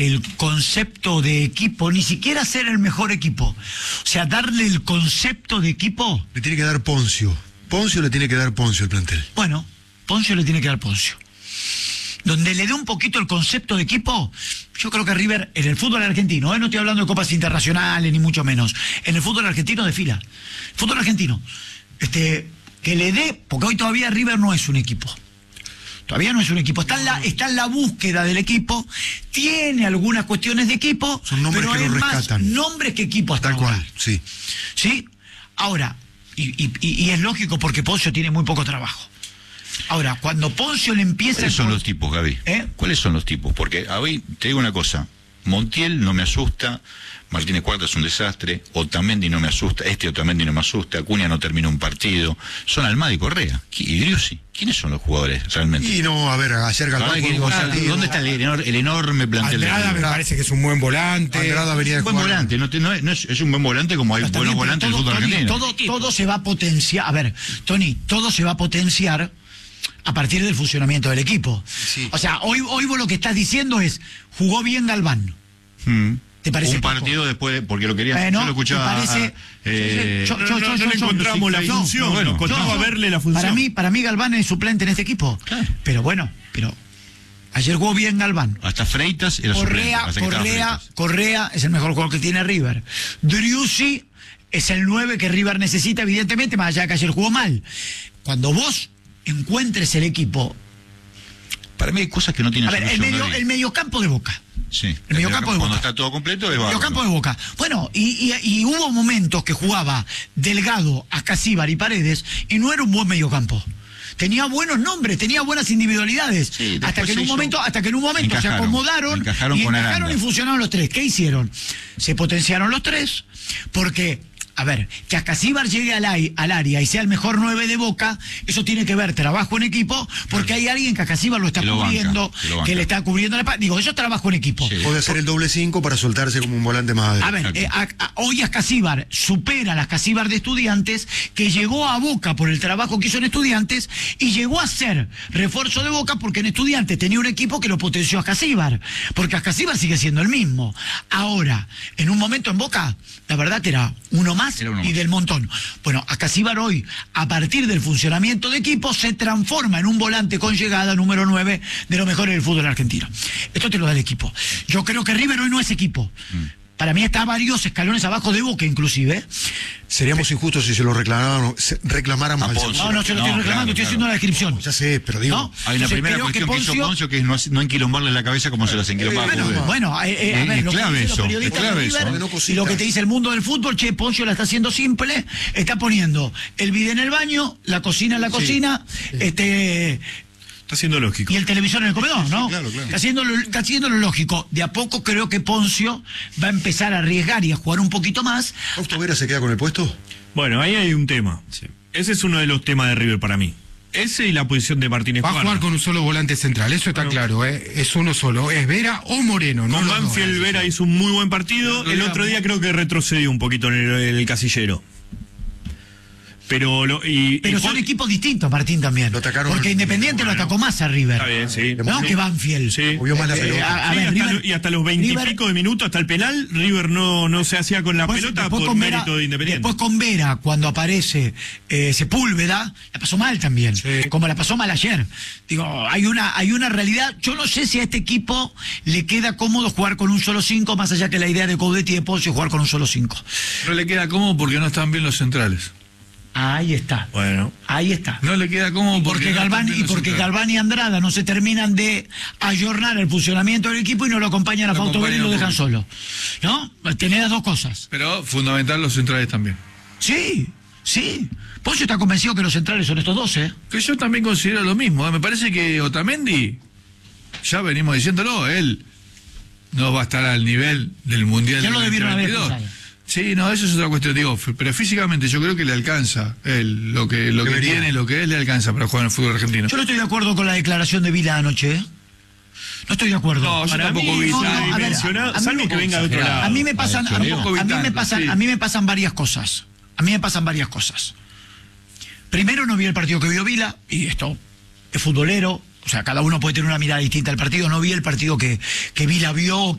el concepto de equipo, ni siquiera ser el mejor equipo. O sea, darle el concepto de equipo. Le tiene que dar Poncio. Poncio le tiene que dar Poncio el plantel. Bueno, Poncio le tiene que dar Poncio. Donde le dé un poquito el concepto de equipo, yo creo que River, en el fútbol argentino, no estoy hablando de copas internacionales, ni mucho menos, en el fútbol argentino desfila. Fútbol argentino, que le dé, porque hoy todavía River no es un equipo. Todavía no es un equipo, está en la búsqueda del equipo, tiene algunas cuestiones de equipo, son nombres pero que es lo más rescatan. nombres que equipo hasta Tal ahora. cual, sí. ¿Sí? Ahora, y es lógico porque Poncio tiene muy poco trabajo. Ahora, cuando Poncio le empieza... ¿Cuáles son los tipos, Gaby? ¿Cuáles son los tipos? Porque hoy te digo una cosa, Montiel no me asusta, Martínez Cuarta es un desastre, Otamendi no me asusta, Otamendi no me asusta, Acuña no termina un partido, son Almada y Correa, y Driussi. ¿Quiénes son los jugadores realmente? Y no, a ver, ayer Galván... ¿Dónde está el enorme plantel? Andrada me parece que es un buen volante. Andrada venía de jugar. Un buen volante, es un buen volante como hay buenos volantes del fútbol argentino. Todo se va a potenciar, a ver, Tony, todo se va a potenciar a partir del funcionamiento del equipo. Sí. O sea, hoy vos lo que estás diciendo es, jugó bien Galván. ¿Te parece un partido después, porque lo quería, yo lo escuchaba. No le encontramos la función, bueno, encontramos a verle la función. Para mí Galván es suplente en este equipo. Claro. Pero ayer jugó bien Galván. Hasta Freitas era Correa es el mejor jugador que tiene River. Driussi es el 9 que River necesita, evidentemente, más allá de que ayer jugó mal. Cuando vos encuentres el equipo... Para mí hay cosas que no tienen solución. El mediocampo de Boca. Sí, el mediocampo de Boca. Cuando está todo completo es bárbaro. Mediocampo de Boca. Bueno, y hubo momentos que jugaba Delgado, Ascasíbar y Paredes, y no era un buen mediocampo. Tenía buenos nombres, tenía buenas individualidades. Sí, hasta que en un momento se acomodaron y funcionaron los tres. ¿Qué hicieron? Se potenciaron los tres, porque... A ver, que Ascasíbar llegue al área y sea el mejor 9 de Boca, eso tiene que ver trabajo en equipo, porque hay alguien que Ascasíbar lo está cubriendo, que le está cubriendo la... Digo, eso es trabajo en equipo. Sí. Puede hacer el doble 5 para soltarse como un volante más adelante. A ver, hoy Ascasíbar supera a la Ascasíbar de Estudiantes, que llegó a Boca por el trabajo que hizo en Estudiantes, y llegó a ser refuerzo de Boca porque en Estudiantes tenía un equipo que lo potenció a Ascasíbar, porque Ascasíbar sigue siendo el mismo. Ahora, en un momento en Boca, la verdad era uno más y del montón. Bueno, Ascasíbar hoy, a partir del funcionamiento de equipo, se transforma en un volante con llegada número 9 de los mejores del fútbol argentino. Esto te lo da el equipo. Yo creo que River hoy no es equipo. Para mí está varios escalones abajo de Boca, inclusive. Seríamos injustos si se lo reclamáramos al Poncio. No se lo estoy reclamando, estoy haciendo la descripción. Ya sé, pero digo... ¿No? Hay una primera cuestión que hizo Poncio, que es no enquilombarle la cabeza como se las enquilombaba. Es clave eso. Y lo que te dice el mundo del fútbol, Poncio la está haciendo simple, está poniendo el bidet en el baño, la cocina en la cocina, Está siendo lógico. Y el televisor en el comedor, ¿no? Claro. Está haciendo lo lógico. De a poco creo que Poncio va a empezar a arriesgar y a jugar un poquito más. ¿Fausto Vera se queda con el puesto? Bueno, ahí hay un tema. Sí. Ese es uno de los temas de River para mí. Ese y la posición de Martínez Cuarta. Va a jugar con un solo volante central, eso está claro, es uno solo. ¿Es Vera o Moreno? Con Banfield Vera hizo un muy buen partido. El otro día creo que retrocedió un poquito en el casillero. Pero son equipos distintos, Martín, también. Porque Independiente lo atacó más a River. Está bien, sí. No, que Banfield. Sí. Movió más la pelota. Y hasta los 20 y pico de minutos, hasta el penal, River no se hacía con la pelota por mérito de Independiente. Después con Vera, cuando aparece Sepúlveda, la pasó mal también. Sí. Como la pasó mal ayer. Digo, hay una realidad. Yo no sé si a este equipo le queda cómodo jugar con un solo 5, más allá que la idea de Coudetti y de Poncio jugar con un solo 5. No le queda cómodo porque no están bien los centrales. Ahí está. Bueno. Ahí está. No le queda cómodo porque Galván y Andrada no se terminan de ayornar el funcionamiento del equipo y no lo acompañan a Fausto Vera y lo dejan solo. ¿No? Tenés las dos cosas. Pero fundamental los centrales también. Sí. Poncio está convencido que los centrales son estos dos, Que yo también considero lo mismo. Me parece que Otamendi, ya venimos diciéndolo, él no va a estar al nivel del Mundial del 2022. Sí, no, eso es otra cuestión, digo, pero físicamente yo creo que le alcanza él, lo que tiene, lo que es, le alcanza para jugar en el fútbol argentino. Yo no estoy de acuerdo con la declaración de Vila anoche, No estoy de acuerdo. No, yo tampoco vi salvo que venga de otro lado. A mí me pasan varias cosas. Primero, no vi el partido que vio Vila, y esto es futbolero, o sea, cada uno puede tener una mirada distinta al partido. No vi el partido que Vila vio,